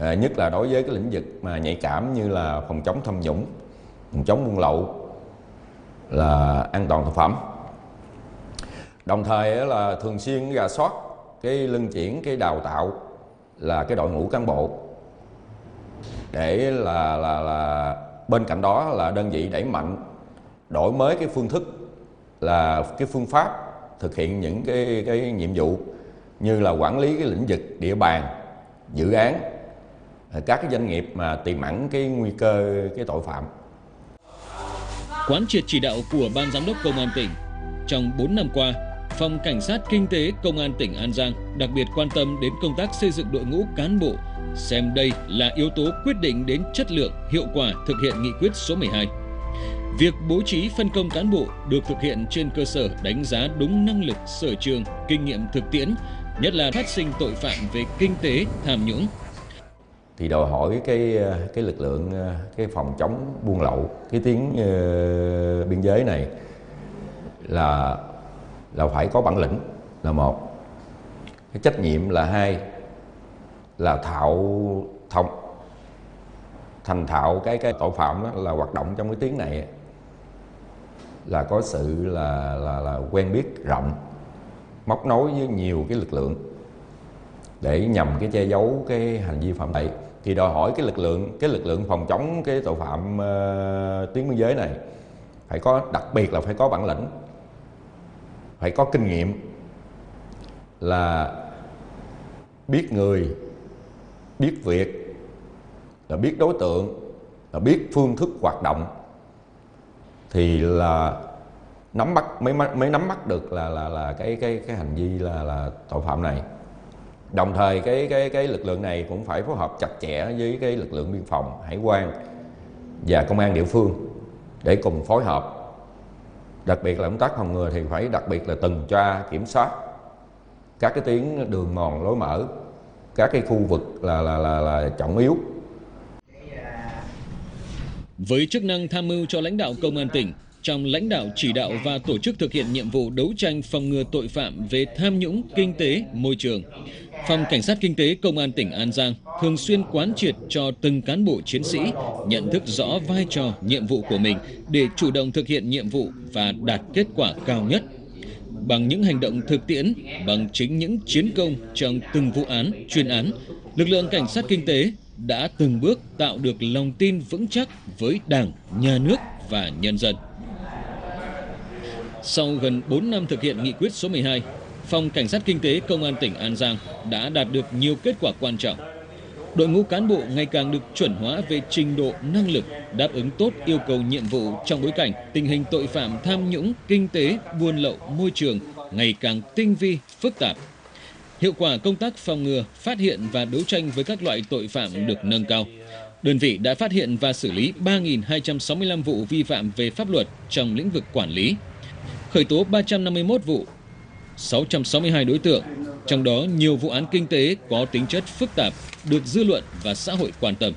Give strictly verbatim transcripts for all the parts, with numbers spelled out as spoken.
à, nhất là đối với cái lĩnh vực mà nhạy cảm như là phòng chống tham nhũng, phòng chống buôn lậu, là an toàn thực phẩm. Đồng thời là thường xuyên rà soát cái luân chuyển, cái đào tạo là cái đội ngũ cán bộ, để là là là bên cạnh đó là đơn vị đẩy mạnh đổi mới cái phương thức, là cái phương pháp thực hiện những cái cái nhiệm vụ như là quản lý cái lĩnh vực địa bàn, dự án, các cái doanh nghiệp mà tiềm ẩn cái nguy cơ cái tội phạm. Quán triệt chỉ đạo của Ban Giám đốc Công an tỉnh, trong bốn năm qua, Phòng Cảnh sát Kinh tế Công an tỉnh An Giang đặc biệt quan tâm đến công tác xây dựng đội ngũ cán bộ, xem đây là yếu tố quyết định đến chất lượng, hiệu quả thực hiện nghị quyết số mười hai. Việc bố trí phân công cán bộ được thực hiện trên cơ sở đánh giá đúng năng lực, sở trường, kinh nghiệm thực tiễn, nhất là phát sinh tội phạm về kinh tế, tham nhũng. Thì đòi hỏi cái cái lực lượng cái phòng chống buôn lậu, cái tuyến uh, biên giới này là là phải có bản lĩnh là một, cái trách nhiệm là hai, là thạo thông thành thạo cái cái tội phạm đó, là hoạt động trong cái tuyến này là có sự là là là quen biết rộng, móc nối với nhiều cái lực lượng để nhằm cái che giấu cái hành vi phạm tội. Thì đòi hỏi cái lực lượng cái lực lượng phòng chống cái tội phạm uh, tuyến biên giới này phải có, đặc biệt là phải có bản lĩnh, phải có kinh nghiệm, là biết người, biết việc, là biết đối tượng, là biết phương thức hoạt động, thì là nắm bắt mới mới nắm bắt được là là là cái cái cái hành vi là là tội phạm này. Đồng thời cái cái cái lực lượng này cũng phải phối hợp chặt chẽ với cái lực lượng biên phòng, hải quan và công an địa phương để cùng phối hợp. Đặc biệt là công tác phòng ngừa thì phải đặc biệt là tuần tra kiểm soát các cái tuyến đường mòn lối mở, các cái khu vực là là là là trọng yếu. Với chức năng tham mưu cho lãnh đạo Công an tỉnh trong lãnh đạo chỉ đạo và tổ chức thực hiện nhiệm vụ đấu tranh phòng ngừa tội phạm về tham nhũng, kinh tế, môi trường, Phòng Cảnh sát Kinh tế Công an tỉnh An Giang thường xuyên quán triệt cho từng cán bộ chiến sĩ nhận thức rõ vai trò, nhiệm vụ của mình để chủ động thực hiện nhiệm vụ và đạt kết quả cao nhất. Bằng những hành động thực tiễn, bằng chính những chiến công trong từng vụ án, chuyên án, lực lượng Cảnh sát Kinh tế đã từng bước tạo được lòng tin vững chắc với Đảng, Nhà nước và nhân dân. Sau gần bốn năm thực hiện nghị quyết số mười hai, Phòng Cảnh sát Kinh tế Công an tỉnh An Giang đã đạt được nhiều kết quả quan trọng. Đội ngũ cán bộ ngày càng được chuẩn hóa về trình độ, năng lực, đáp ứng tốt yêu cầu nhiệm vụ trong bối cảnh tình hình tội phạm tham nhũng, kinh tế, buôn lậu, môi trường ngày càng tinh vi, phức tạp. Hiệu quả công tác phòng ngừa, phát hiện và đấu tranh với các loại tội phạm được nâng cao. Đơn vị đã phát hiện và xử lý ba nghìn hai trăm sáu mươi lăm vụ vi phạm về pháp luật trong lĩnh vực quản lý, khởi tố ba trăm năm mươi mốt vụ, sáu trăm sáu mươi hai đối tượng, trong đó nhiều vụ án kinh tế có tính chất phức tạp được dư luận và xã hội quan tâm.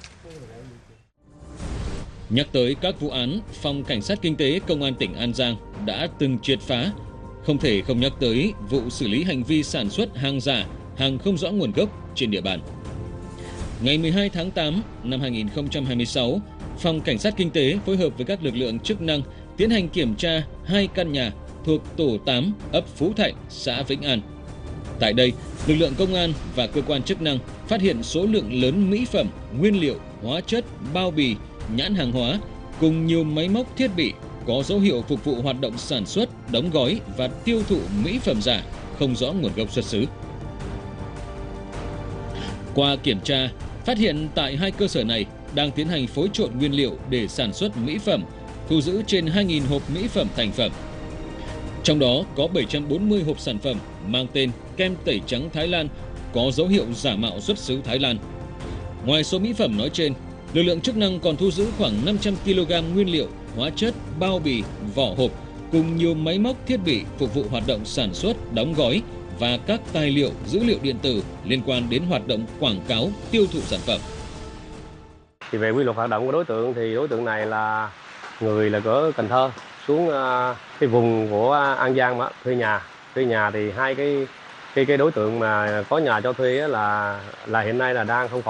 Nhắc tới các vụ án Phòng Cảnh sát Kinh tế Công an tỉnh An Giang đã từng triệt phá, không thể không nhắc tới vụ xử lý hành vi sản xuất hàng giả, hàng không rõ nguồn gốc trên địa bàn. Ngày mười hai tháng tám năm hai nghìn không trăm hai mươi sáu, Phòng Cảnh sát Kinh tế phối hợp với các lực lượng chức năng tiến hành kiểm tra hai căn nhà thuộc tổ tám ấp Phú Thạnh, xã Vĩnh An. Tại đây, lực lượng công an và cơ quan chức năng phát hiện số lượng lớn mỹ phẩm, nguyên liệu, hóa chất, bao bì, nhãn hàng hóa cùng nhiều máy móc thiết bị có dấu hiệu phục vụ hoạt động sản xuất, đóng gói và tiêu thụ mỹ phẩm giả không rõ nguồn gốc xuất xứ. Qua kiểm tra, phát hiện tại hai cơ sở này đang tiến hành phối trộn nguyên liệu để sản xuất mỹ phẩm, thu giữ trên hai nghìn hộp mỹ phẩm thành phẩm. Trong đó có bảy trăm bốn mươi hộp sản phẩm mang tên kem tẩy trắng Thái Lan có dấu hiệu giả mạo xuất xứ Thái Lan. Ngoài số mỹ phẩm nói trên, lực lượng chức năng còn thu giữ khoảng năm trăm ki lô gam nguyên liệu, hóa chất, bao bì, vỏ hộp cùng nhiều máy móc thiết bị phục vụ hoạt động sản xuất, đóng gói và các tài liệu, dữ liệu điện tử liên quan đến hoạt động quảng cáo, tiêu thụ sản phẩm. Thì về quy luật hoạt động của đối tượng thì đối tượng này là người là ở Cần Thơ xuống uh, cái vùng của An Giang mà thuê nhà, thuê nhà thì hai cái cái cái đối tượng mà có nhà cho thuê là là hiện nay là đang không